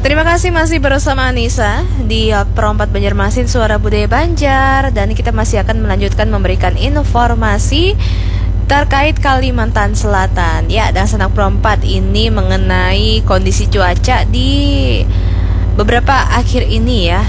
Terima kasih masih bersama Anissa di Perompat Banjarmasin Suara Budaya Banjar. Dan kita masih akan melanjutkan memberikan informasi terkait Kalimantan Selatan. Ya, dan Sanak Perompat ini mengenai kondisi cuaca di beberapa akhir ini ya.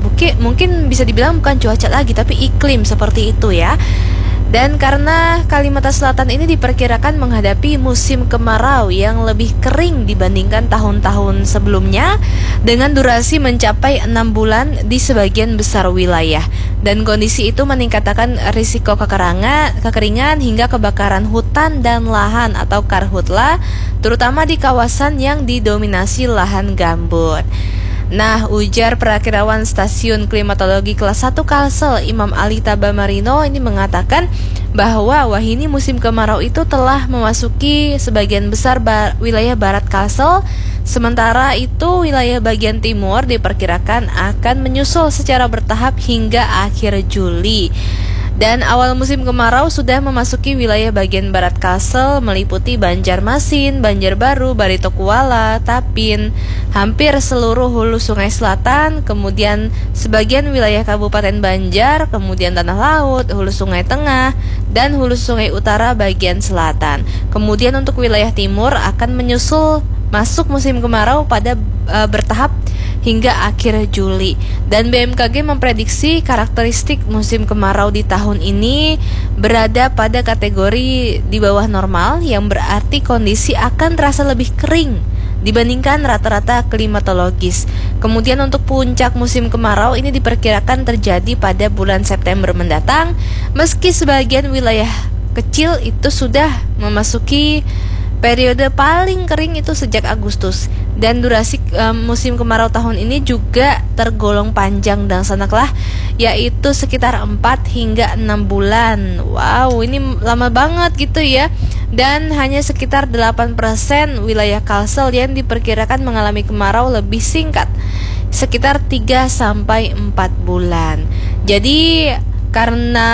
Mungkin bisa dibilang bukan cuaca lagi, tapi iklim seperti itu ya. Dan karena Kalimantan Selatan ini diperkirakan menghadapi musim kemarau yang lebih kering dibandingkan tahun-tahun sebelumnya, dengan durasi mencapai 6 bulan di sebagian besar wilayah. Dan kondisi itu meningkatkan risiko kekeringan hingga kebakaran hutan dan lahan atau karhutla, terutama di kawasan yang didominasi lahan gambut. Nah, ujar Perakirawan Stasiun Klimatologi Kelas 1 Kalsel Imam Ali Tabamarino ini mengatakan bahwa ini musim kemarau itu telah memasuki sebagian besar wilayah barat Kalsel. Sementara itu wilayah bagian timur diperkirakan akan menyusul secara bertahap hingga akhir Juli. Dan awal musim kemarau sudah memasuki wilayah bagian barat Kalsel, meliputi Banjarmasin, Banjarbaru, Barito Kuala, Tapin, hampir seluruh hulu sungai selatan, kemudian sebagian wilayah Kabupaten Banjar, kemudian Tanah Laut, hulu sungai tengah, dan hulu sungai utara bagian selatan. Kemudian untuk wilayah timur akan menyusul masuk musim kemarau pada bertahap hingga akhir Juli. Dan BMKG memprediksi karakteristik musim kemarau di tahun ini berada pada kategori di bawah normal, yang berarti kondisi akan terasa lebih kering dibandingkan rata-rata klimatologis. Kemudian untuk puncak musim kemarau ini diperkirakan terjadi pada bulan September mendatang, meski sebagian wilayah kecil itu sudah memasuki periode paling kering itu sejak Agustus. Dan durasi musim kemarau tahun ini juga tergolong panjang dan sanaklah, yaitu sekitar 4 hingga 6 bulan. Wow, ini lama banget gitu ya. Dan hanya sekitar 8% wilayah Kalsel yang diperkirakan mengalami kemarau lebih singkat, sekitar 3 sampai 4 bulan. Jadi karena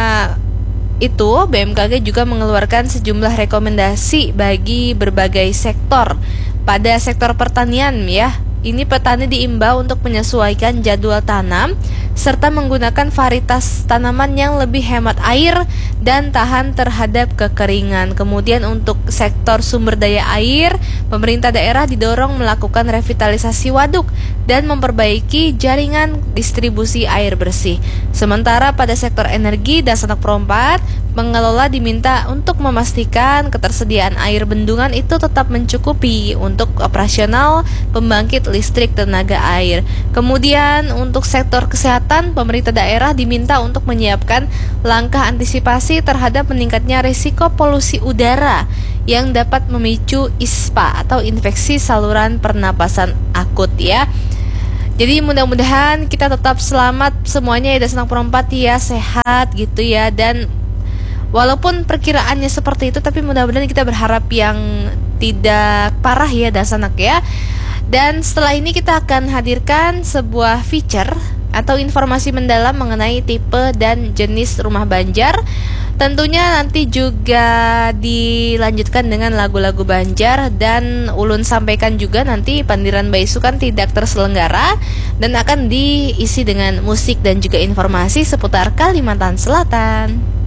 itu, BMKG juga mengeluarkan sejumlah rekomendasi bagi berbagai sektor. Pada sektor pertanian ya, ini petani diimbau untuk menyesuaikan jadwal tanam serta menggunakan varietas tanaman yang lebih hemat air dan tahan terhadap kekeringan. Kemudian untuk sektor sumber daya air, pemerintah daerah didorong melakukan revitalisasi waduk dan memperbaiki jaringan distribusi air bersih. Sementara pada sektor energi dan Sanak Perompat, pengelola diminta untuk memastikan ketersediaan air bendungan itu tetap mencukupi untuk operasional pembangkit listrik tenaga air. Kemudian untuk sektor kesehatan, pemerintah daerah diminta untuk menyiapkan langkah antisipasi terhadap meningkatnya risiko polusi udara yang dapat memicu ISPA atau infeksi saluran pernapasan akut ya. Jadi mudah-mudahan kita tetap selamat semuanya ya, dan Sanak Perompat ya, sehat gitu ya. Dan walaupun perkiraannya seperti itu, tapi mudah-mudahan kita berharap yang tidak parah ya, dan Sanak ya. Dan setelah ini kita akan hadirkan sebuah feature atau informasi mendalam mengenai tipe dan jenis rumah Banjar. Tentunya nanti juga dilanjutkan dengan lagu-lagu Banjar, dan Ulun sampaikan juga nanti Pandiran Baisukan tidak terselenggara dan akan diisi dengan musik dan juga informasi seputar Kalimantan Selatan.